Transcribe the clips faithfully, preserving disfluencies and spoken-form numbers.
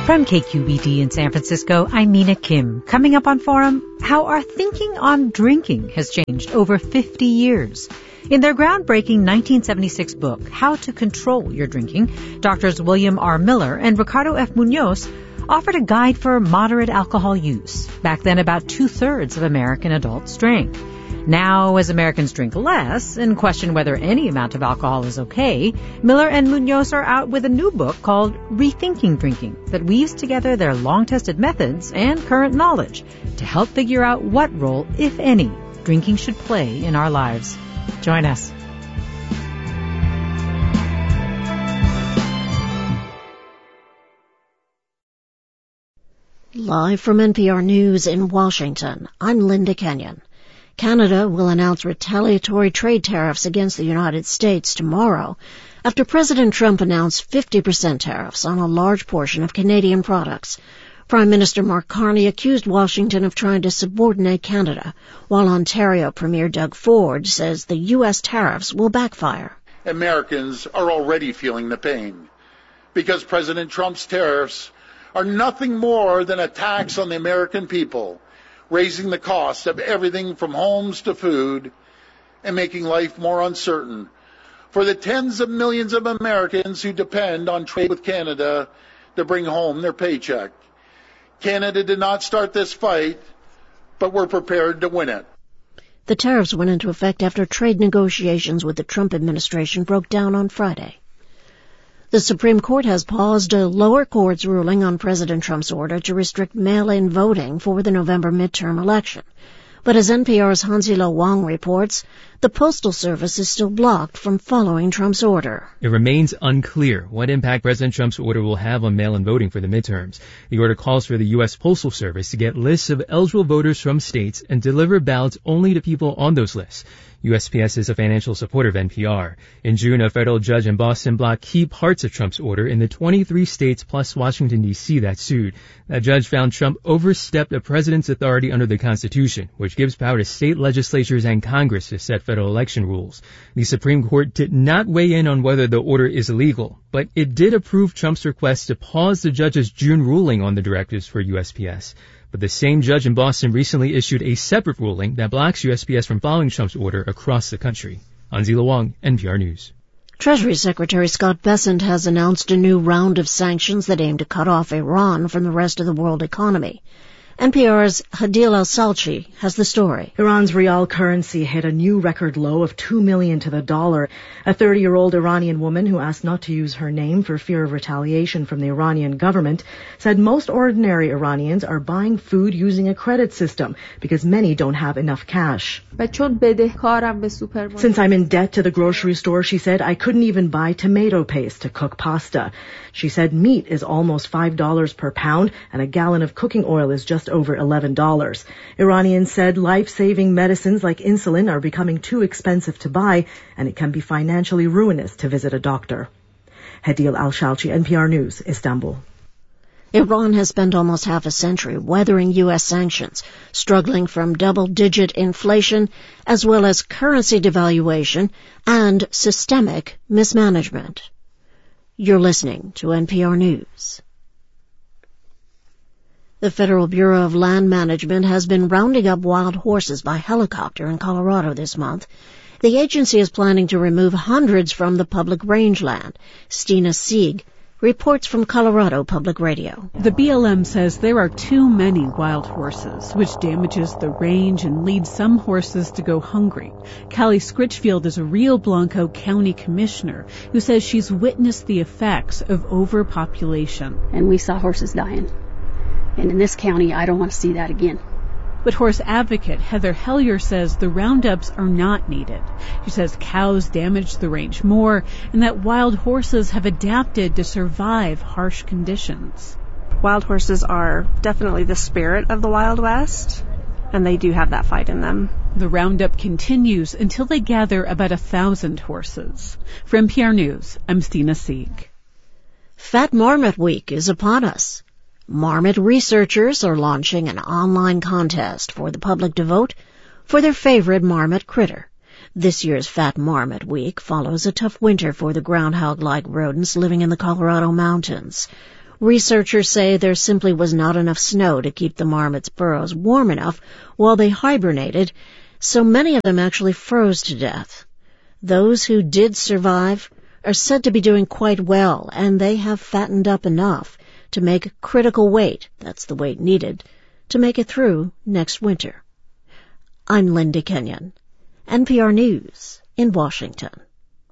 From K Q B D in San Francisco, I'm Mina Kim. Coming up on Forum, how our thinking on drinking has changed over fifty years. In their groundbreaking nineteen seventy-six book, How to Control Your Drinking, Doctors William R. Miller and Ricardo F. Munoz offered a guide for moderate alcohol use. Back then, about two-thirds of American adults drank. Now, as Americans drink less and question whether any amount of alcohol is okay, Miller and Munoz are out with a new book called Rethinking Drinking that weaves together their long-tested methods and current knowledge to help figure out what role, if any, drinking should play in our lives. Join us. Live from N P R News in Washington, I'm Linda Kenyon. Canada will announce retaliatory trade tariffs against the United States tomorrow after President Trump announced fifty percent tariffs on a large portion of Canadian products. Prime Minister Mark Carney accused Washington of trying to subordinate Canada, while Ontario Premier Doug Ford says the U S tariffs will backfire. Americans are already feeling the pain because President Trump's tariffs are nothing more than a tax on the American people, raising the cost of everything from homes to food and making life more uncertain for the tens of millions of Americans who depend on trade with Canada to bring home their paycheck. Canada did not start this fight, but we're prepared to win it. The tariffs went into effect after trade negotiations with the Trump administration broke down on Friday. The Supreme Court has paused a lower court's ruling on President Trump's order to restrict mail-in voting for the November midterm election. But as N P R's Hansilo Wang reports, the Postal Service is still blocked from following Trump's order. It remains unclear what impact President Trump's order will have on mail-in voting for the midterms. The order calls for the U S Postal Service to get lists of eligible voters from states and deliver ballots only to people on those lists. U S P S is a financial supporter of N P R. In June, a federal judge in Boston blocked key parts of Trump's order in the twenty-three states plus Washington, D C that sued. That judge found Trump overstepped a president's authority under the Constitution, which gives power to state legislatures and Congress to set federal election rules. The Supreme Court did not weigh in on whether the order is illegal, but it did approve Trump's request to pause the judge's June ruling on the directives for U S P S. But the same judge in Boston recently issued a separate ruling that blocks U S P S from following Trump's order across the country. Anzila Wang, N P R News. Treasury Secretary Scott Bessent has announced a new round of sanctions that aim to cut off Iran from the rest of the world economy. N P R's Hadil Al-Salchi has the story. Iran's rial currency hit a new record low of two million to the dollar. A thirty-year-old Iranian woman who asked not to use her name for fear of retaliation from the Iranian government said most ordinary Iranians are buying food using a credit system because many don't have enough cash. Since I'm in debt to the grocery store, she said, I couldn't even buy tomato paste to cook pasta. She said meat is almost five dollars per pound and a gallon of cooking oil is just over eleven dollars. Iranians said life-saving medicines like insulin are becoming too expensive to buy, and it can be financially ruinous to visit a doctor. Hadil Al-Shalchi, N P R News, Istanbul. Iran has spent almost half a century weathering U S sanctions, struggling from double-digit inflation as well as currency devaluation and systemic mismanagement. You're listening to N P R News. The Federal Bureau of Land Management has been rounding up wild horses by helicopter in Colorado this month. The agency is planning to remove hundreds from the public rangeland. Stina Sieg reports from Colorado Public Radio. The B L M says there are too many wild horses, which damages the range and leads some horses to go hungry. Callie Scritchfield is a Rio Blanco County Commissioner who says she's witnessed the effects of overpopulation. And we saw horses dying. And in this county, I don't want to see that again. But horse advocate Heather Hellier says the roundups are not needed. She says cows damage the range more and that wild horses have adapted to survive harsh conditions. Wild horses are definitely the spirit of the Wild West, and they do have that fight in them. The roundup continues until they gather about a thousand horses. For N P R News, I'm Stina Sieg. Fat Marmot Week is upon us. Marmot researchers are launching an online contest for the public to vote for their favorite marmot critter. This year's Fat Marmot Week follows a tough winter for the groundhog-like rodents living in the Colorado mountains. Researchers say there simply was not enough snow to keep the marmots' burrows warm enough while they hibernated, so many of them actually froze to death. Those who did survive are said to be doing quite well, and they have fattened up enough to make critical weight, that's the weight needed, to make it through next winter. I'm Linda Kenyon, N P R News in Washington.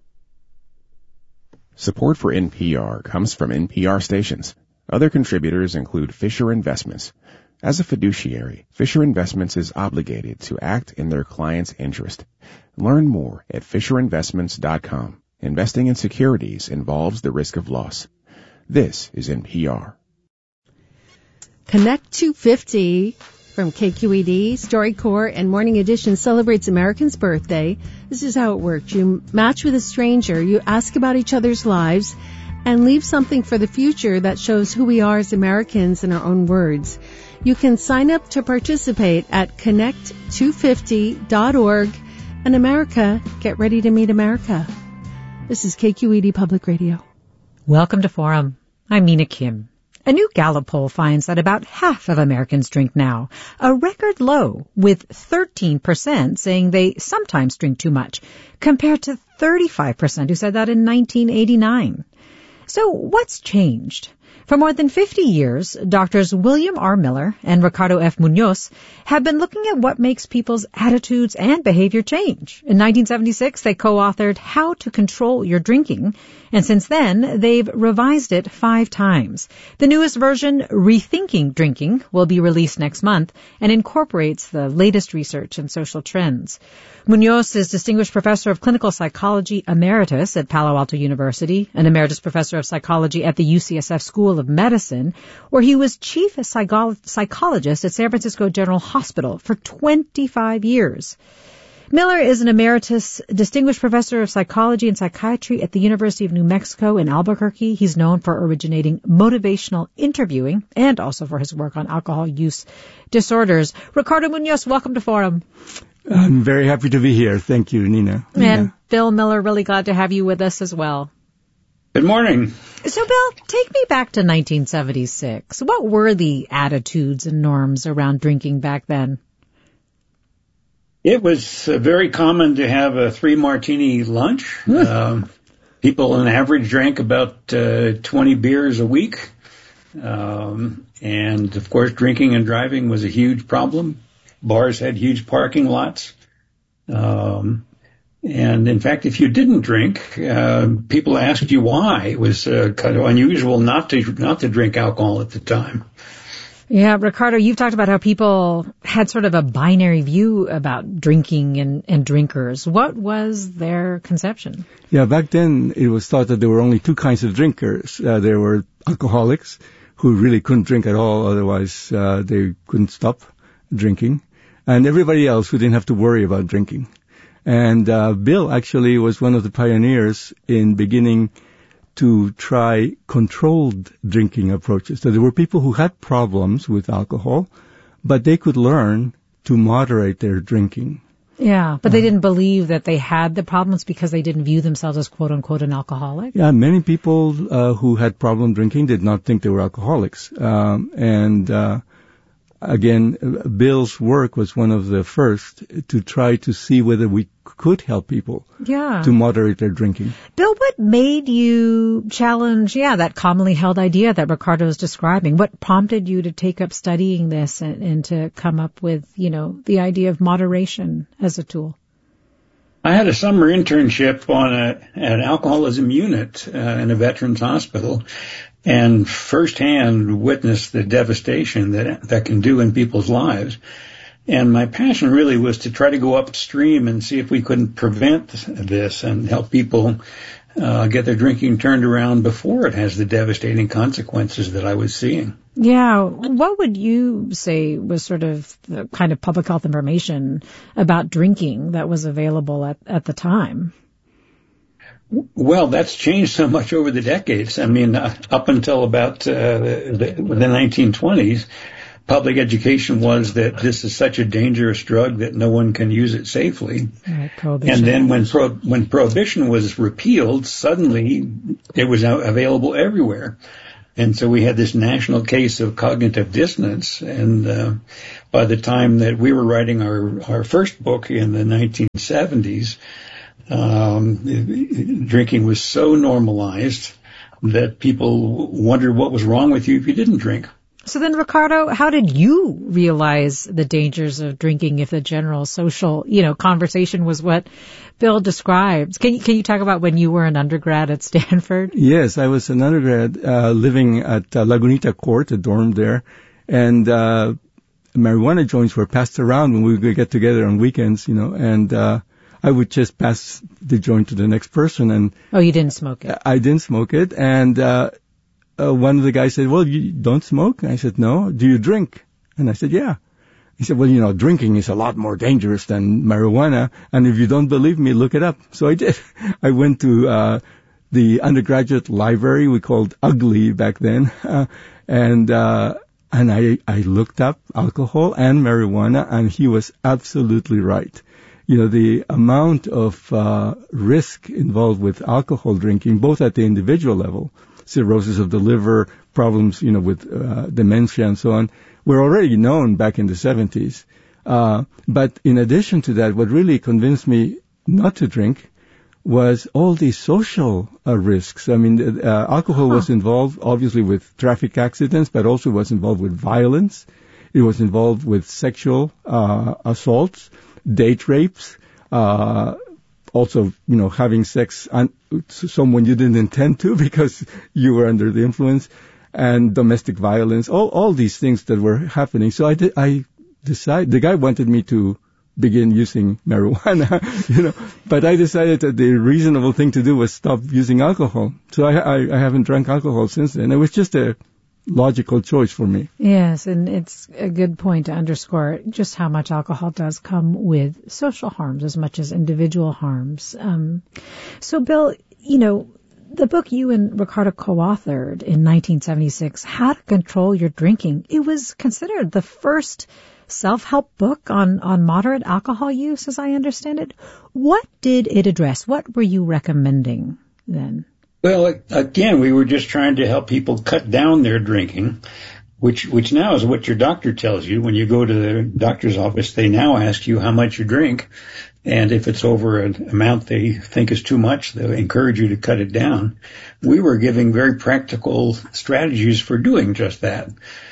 Support for N P R comes from N P R stations. Other contributors include Fisher Investments. As a fiduciary, Fisher Investments is obligated to act in their client's interest. Learn more at fisher investments dot com. Investing in securities involves the risk of loss. This is N P R. Connect two fifty from K Q E D, StoryCorps, and Morning Edition celebrates American's birthday. This is how it works. You match with a stranger, you ask about each other's lives, and leave something for the future that shows who we are as Americans in our own words. You can sign up to participate at connect two fifty dot org. And America, get ready to meet America. This is K Q E D Public Radio. Welcome to Forum. I'm Mina Kim. A new Gallup poll finds that about half of Americans drink now, a record low, with thirteen percent saying they sometimes drink too much, compared to thirty-five percent who said that in nineteen eighty-nine. So what's changed? For more than fifty years, Doctors William R. Miller and Ricardo F. Munoz have been looking at what makes people's attitudes and behavior change. In nineteen seventy-six, they co-authored How to Control Your Drinking, and since then, they've revised it five times. The newest version, Rethinking Drinking, will be released next month and incorporates the latest research and social trends. Munoz is Distinguished Professor of Clinical Psychology Emeritus at Palo Alto University, an Emeritus Professor of Psychology at the U C S F School of Medicine, where he was Chief Psycho- Psychologist at San Francisco General Hospital for twenty-five years. Miller is an Emeritus Distinguished Professor of Psychology and Psychiatry at the University of New Mexico in Albuquerque. He's known for originating motivational interviewing and also for his work on alcohol use disorders. Ricardo Munoz, welcome to Forum. I'm very happy to be here. Thank you, Nina. And Nina. Bill Miller, really glad to have you with us as well. Good morning. So, Bill, take me back to nineteen seventy-six. What were the attitudes and norms around drinking back then? It was uh, very common to have a three-martini lunch. um, people on average drank about uh, twenty beers a week. Um, and, of course, drinking and driving was a huge problem. Bars had huge parking lots. Um, and, in fact, if you didn't drink, uh, people asked you why. It was uh, kind of unusual not to not to drink alcohol at the time. Yeah, Ricardo, you've talked about how people had sort of a binary view about drinking and, and drinkers. What was their conception? Yeah, back then it was thought that there were only two kinds of drinkers. Uh, there were alcoholics who really couldn't drink at all, otherwise uh, they couldn't stop drinking, and everybody else who didn't have to worry about drinking. And uh, Bill actually was one of the pioneers in beginning to try controlled drinking approaches. So there were people who had problems with alcohol, but they could learn to moderate their drinking. Yeah, but they didn't believe that they had the problems because they didn't view themselves as quote-unquote an alcoholic? Yeah, many people uh, who had problem drinking did not think they were alcoholics. Um, and uh, again, Bill's work was one of the first to try to see whether we could help people yeah. to moderate their drinking. Bill, what made you challenge, yeah, that commonly held idea that Ricardo is describing? What prompted you to take up studying this and, and to come up with, you know, the idea of moderation as a tool? I had a summer internship on a, an alcoholism unit uh, in a veterans hospital, and firsthand witnessed the devastation that that can do in people's lives. And my passion really was to try to go upstream and see if we couldn't prevent this and help people uh, get their drinking turned around before it has the devastating consequences that I was seeing. Yeah. What would you say was sort of the kind of public health information about drinking that was available at, at the time? Well, that's changed so much over the decades. I mean, uh, up until about uh, the, the nineteen twenties, public education was that this is such a dangerous drug that no one can use it safely. Right, and then when pro- when prohibition was repealed, suddenly it was available everywhere. And so we had this national case of cognitive dissonance. And uh, by the time that we were writing our, our first book in the nineteen seventies, um, drinking was so normalized that people wondered what was wrong with you if you didn't drink. So then, Ricardo, how did you realize the dangers of drinking if the general social, you know, conversation was what Bill describes? Can you, can you talk about when you were an undergrad at Stanford? Yes, I was an undergrad uh, living at uh, Lagunita Court, a dorm there, and uh, marijuana joints were passed around when we would get together on weekends, you know, and uh, I would just pass the joint to the next person. And oh, you didn't smoke it? I didn't smoke it, and uh, uh, one of the guys said, well, you don't smoke? And I said, no. Do you drink? And I said, yeah. He said, well, you know, drinking is a lot more dangerous than marijuana, and if you don't believe me, look it up. So I did. I went to uh the undergraduate library we called Ugly back then, uh, and uh and I I looked up alcohol and marijuana, and he was absolutely right. You know, the amount of uh risk involved with alcohol drinking, both at the individual level, cirrhosis of the liver, problems, you know, with uh, dementia and so on, were already known back in the seventies. Uh, but in addition to that, what really convinced me not to drink was all these social uh, risks. I mean, uh, alcohol huh. was involved, obviously, with traffic accidents, but also was involved with violence. It was involved with sexual uh, assaults, date rapes, uh also, you know, having sex on someone you didn't intend to because you were under the influence, and domestic violence, all all these things that were happening. So I did, I decided, the guy wanted me to begin using marijuana, you know, but I decided that the reasonable thing to do was stop using alcohol. So I, I, I haven't drank alcohol since then. It was just a logical choice for me. Yes, and it's a good point to underscore just how much alcohol does come with social harms as much as individual harms. Um, so, Bill, you know, the book you and Ricardo co-authored in nineteen seventy-six, How to Control Your Drinking, it was considered the first self-help book on, on moderate alcohol use, as I understand it. What did it address? What were you recommending then? Well, again, we were just trying to help people cut down their drinking, which which now is what your doctor tells you. When you go to the doctor's office, they now ask you how much you drink, and if it's over an amount they think is too much, they'll encourage you to cut it down. We were giving very practical strategies for doing just that,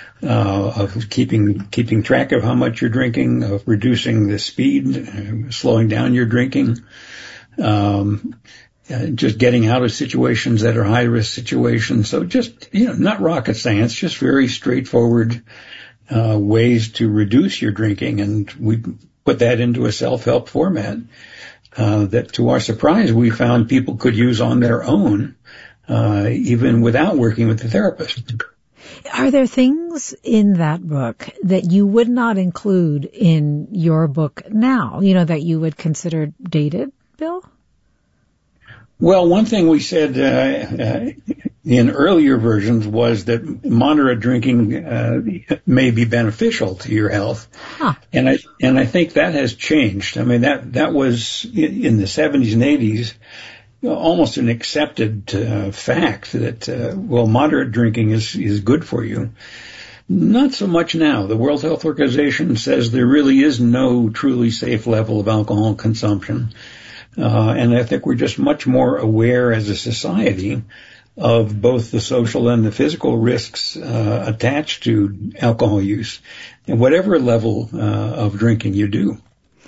uh, of keeping keeping track of how much you're drinking, of reducing the speed, uh, slowing down your drinking, um Uh, just getting out of situations that are high-risk situations. So just, you know, not rocket science, just very straightforward uh, ways to reduce your drinking. And we put that into a self-help format uh, that, to our surprise, we found people could use on their own, uh, even without working with the therapist. Are there things in that book that you would not include in your book now, you know, that you would consider dated, Bill? Well, one thing we said uh, uh, in earlier versions was that moderate drinking uh, may be beneficial to your health, huh. and I and I think that has changed. I mean, that that was in the seventies and eighties almost an accepted uh, fact that uh, well, moderate drinking is is good for you. Not so much now. The World Health Organization says there really is no truly safe level of alcohol consumption. Uh, and I think we're just much more aware as a society of both the social and the physical risks uh, attached to alcohol use, and whatever level uh, of drinking you do.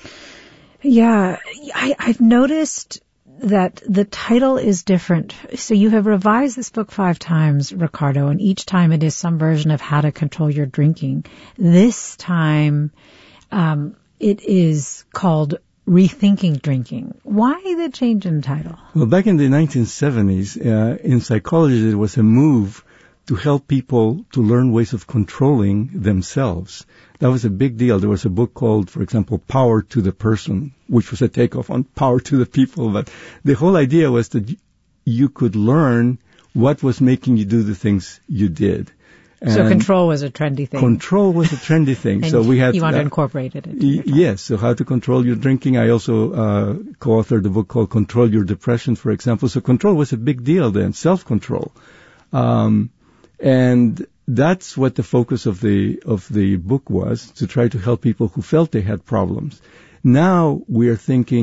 Yeah, I, I've noticed that the title is different. So you have revised this book five times, Ricardo, and each time it is some version of How to Control Your Drinking. This time um, it is called Rethinking Drinking. Why the change in title? Well, back in the nineteen seventies, uh, in psychology, there was a move to help people to learn ways of controlling themselves. That was a big deal. There was a book called, for example, Power to the Person, which was a takeoff on Power to the People. But the whole idea was that you could learn what was making you do the things you did. And so control was a trendy thing. Control was a trendy thing. And so we had you want uh, to incorporate it into y- Yes. So How to Control Your Drinking. I also uh, co-authored a book called Control Your Depression, for example. So control was a big deal then, self-control. Um, And that's what the focus of the of the book was, to try to help people who felt they had problems. Now we are thinking